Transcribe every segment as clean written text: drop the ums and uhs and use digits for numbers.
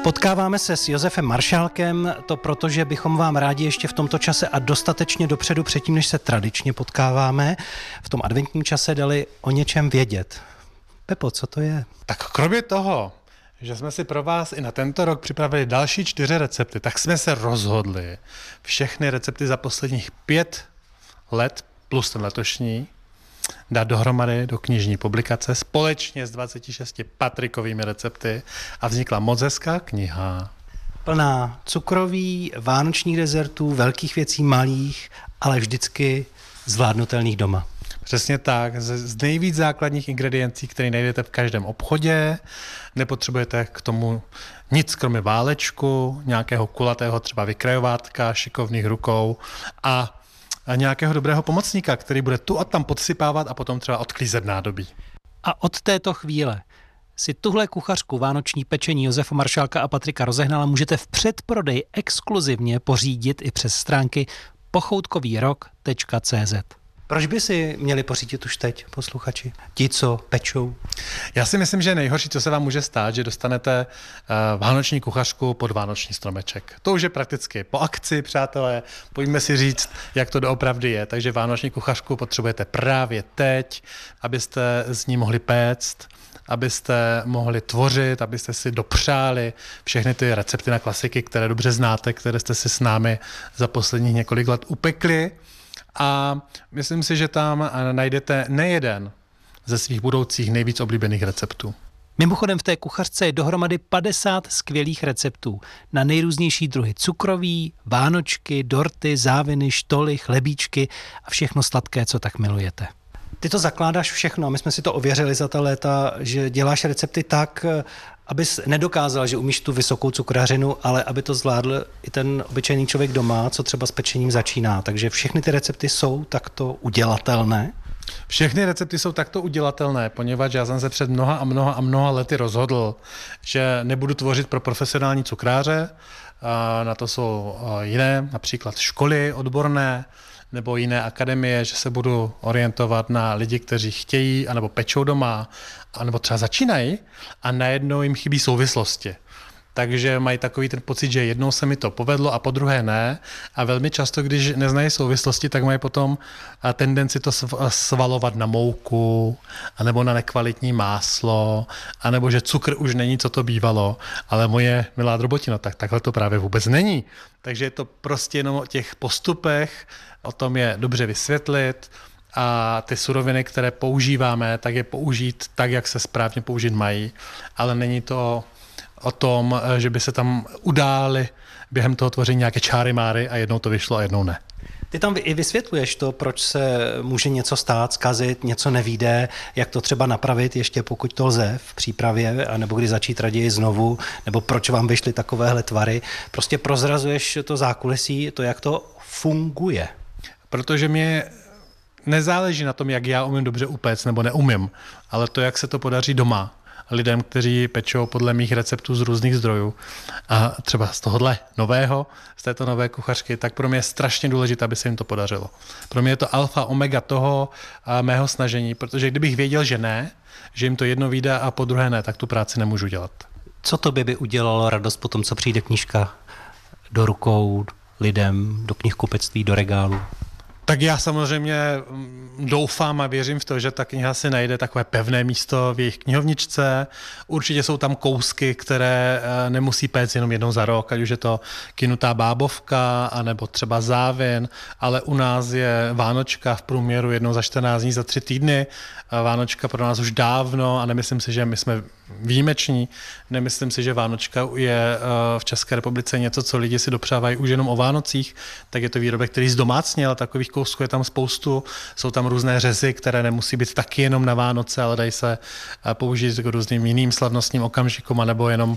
Potkáváme se s Josefem Maršálkem, to proto, že bychom vám rádi ještě v tomto čase a dostatečně dopředu předtím, než se tradičně potkáváme, v tom adventním čase dali o něčem vědět. Pepo, co to je? Tak kromě toho, že jsme si pro vás i na tento rok připravili další 4 recepty, tak jsme se rozhodli všechny recepty za posledních 5 let plus ten letošní dát dohromady do knižní publikace společně s 26 Patrikovými recepty a vznikla moc hezká kniha. Plná cukroví, vánočních dezertů, velkých věcí, malých, ale vždycky zvládnutelných doma. Přesně tak, z nejvíc základních ingrediencí, které najdete v každém obchodě. Nepotřebujete k tomu nic kromě válečku, nějakého kulatého třeba vykrajovátka, šikovných rukou a nějakého dobrého pomocníka, který bude tu a tam podsypávat a potom třeba odklízet nádobí. A od této chvíle si tuhle kuchařku vánoční pečení Josefa Maršálka a Patrika Rozehnala můžete v předprodeji exkluzivně pořídit i přes stránky pochoutkovýrok.cz. Proč by si měli pořídit už teď, posluchači? Ti, co pečou? Já si myslím, že nejhorší, co se vám může stát, že dostanete vánoční kuchařku pod vánoční stromeček. To už je prakticky po akci, přátelé. Pojďme si říct, jak to doopravdy je. Takže vánoční kuchařku potřebujete právě teď, abyste z ní mohli péct, abyste mohli tvořit, abyste si dopřáli všechny ty recepty na klasiky, které dobře znáte, které jste si s námi za posledních několik let upekli. A myslím si, že tam najdete nejeden ze svých budoucích nejvíc oblíbených receptů. Mimochodem v té kuchařce je dohromady 50 skvělých receptů na nejrůznější druhy cukroví, vánočky, dorty, záviny, štoly, chlebíčky a všechno sladké, co tak milujete. Ty to zakládáš všechno a my jsme si to ověřili za ta léta, že děláš recepty tak, abys nedokázal, že umíš tu vysokou cukrařinu, ale aby to zvládl i ten obyčejný člověk doma, co třeba s pečením začíná. Takže všechny ty recepty jsou takto udělatelné? Všechny recepty jsou takto udělatelné, poněvadž já jsem se před mnoha lety rozhodl, že nebudu tvořit pro profesionální cukráře. Na to jsou jiné, například školy odborné, nebo jiné akademie, že se budu orientovat na lidi, kteří chtějí, anebo pečou doma, anebo třeba začínají a najednou jim chybí souvislosti. Takže mají takový ten pocit, že jednou se mi to povedlo a po druhé ne. A velmi často, když neznají souvislosti, tak mají potom tendenci to svalovat na mouku, anebo na nekvalitní máslo, anebo že cukr už není, co to bývalo. Ale moje milá drobotino, tak takhle to právě vůbec není. Takže je to prostě jenom o těch postupech, o tom je dobře vysvětlit a ty suroviny, které používáme, tak je použít tak, jak se správně použít mají, ale není to o tom, že by se tam udály během toho tvoření nějaké čáry máry a jednou to vyšlo a jednou ne. Ty tam i vysvětluješ to, proč se může něco stát, zkazit, něco nevyjde, jak to třeba napravit ještě pokud to lze v přípravě, anebo kdy začít raději znovu, nebo proč vám vyšly takovéhle tvary. Prostě prozrazuješ to zákulisí, to, jak to funguje. Protože mě nezáleží na tom, jak já umím dobře upéct nebo neumím, ale to, jak se to podaří doma lidem, kteří pečou podle mých receptů z různých zdrojů a třeba z tohohle nového, z této nové kuchařky, tak pro mě je strašně důležité, aby se jim to podařilo. Pro mě je to alfa omega toho mého snažení, protože kdybych věděl, že ne, že jim to jedno vyjde a po druhé ne, tak tu práci nemůžu dělat. Co tobě by udělalo radost po tom, co přijde knížka do rukou lidem, do knihkupectví, do regálu? Tak já samozřejmě doufám a věřím v to, že ta kniha si najde takové pevné místo v jejich knihovničce. Určitě jsou tam kousky, které nemusí péct jenom jednou za rok, ať už je to kynutá bábovka, anebo třeba závin, ale u nás je vánočka v průměru jednou za 14 dní, za 3 týdny. Vánočka pro nás už dávno a nemyslím si, že my jsme výjimeční. Nemyslím si, že vánočka je v České republice něco, co lidi si dopřávají už jenom o Vánocích, tak je to výrobek, který zdomácněl, takových kousků je tam spoustu, jsou tam různé řezy, které nemusí být taky jenom na Vánoce, ale dají se použít k různým jiným slavnostním okamžikům, anebo jenom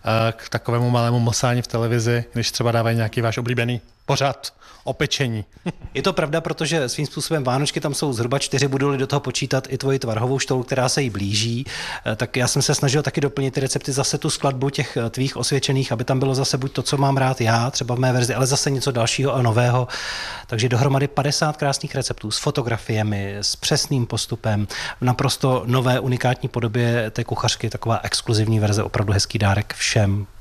k takovému malému mosání v televizi, když třeba dávají nějaký váš oblíbený pořad o pečení. Je to pravda, protože svým způsobem Vánočky tam jsou zhruba 4, budu-li do toho počítat i tvoji tvarhovou štolu, která se jí blíží, tak já jsem se snažil taky doplnit ty recepty, zase tu skladbu těch tvých osvědčených, aby tam bylo zase buď to, co mám rád já, třeba v mé verzi, ale zase něco dalšího a nového. Takže dohromady 50 krásných receptů s fotografiemi, s přesným postupem, v naprosto nové unikátní podobě té kuchařky, taková exkluzivní verze, opravdu hezký dárek všem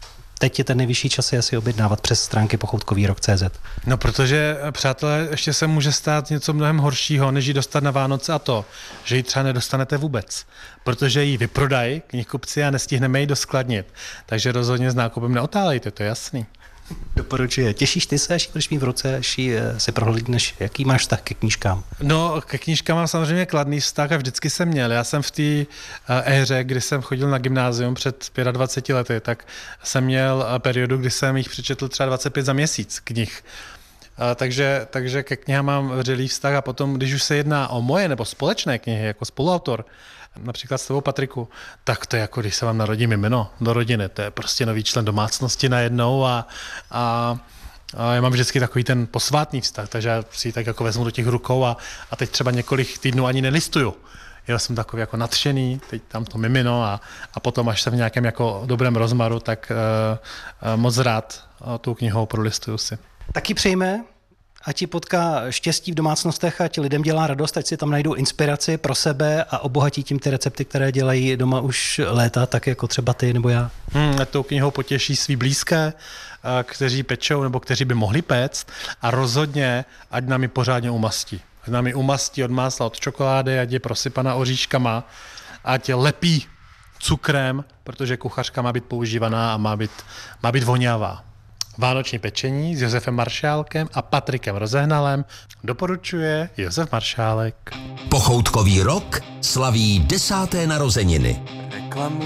teď je ten nejvyšší čas je asi objednávat přes stránky pochoutkovýrok.cz? No, protože, přátelé, ještě se může stát něco mnohem horšího, než ji dostat na Vánoce, a to, že ji třeba nedostanete vůbec, protože ji vyprodají knihkupci a nestihneme ji doskladnit. Takže rozhodně s nákupem neotálejte, to je jasný. Doporučuje. Těšíš ty se, až budeš mít v ruce, až si prohlídneš, jaký máš vztah ke knížkám? No, ke knížkám mám samozřejmě kladný vztah a vždycky jsem měl. Já jsem v té éře, kdy jsem chodil na gymnázium před 25 lety, tak jsem měl periodu, kdy jsem jich přečetl třeba 25 za měsíc knih. Takže ke knihám mám vřelý vztah a potom, když už se jedná o moje nebo společné knihy jako spoluautor, například s tebou, Patriku, tak to je jako když se vám narodí mimino do rodiny, to je prostě nový člen domácnosti najednou a já mám vždycky takový ten posvátný vztah, takže já si ji tak jako vezmu do těch rukou a teď třeba několik týdnů ani nelistuju. Já jsem takový jako nadšený, teď tam to mimino a potom, až jsem v nějakém jako dobrém rozmaru, tak moc rád tou knihou prolistuju si. Taky přejme, ať ti potká štěstí v domácnostech, ať lidem dělá radost, ať si tam najdou inspiraci pro sebe a obohatí tím ty recepty, které dělají doma už léta, tak jako třeba ty nebo já. Tou knihou potěší svý blízké, kteří pečou nebo kteří by mohli péct, a rozhodně ať nám ji pořádně umastí. Ať nám ji umastí od másla, od čokolády, ať je prosypaná oříškama, ať je lepí cukrem, protože kuchařka má být používaná a má být voňavá. Vánoční pečení s Josefem Maršálkem a Patrikem Rozehnalem doporučuje Josef Maršálek. Pochoutkový rok slaví 10. narozeniny.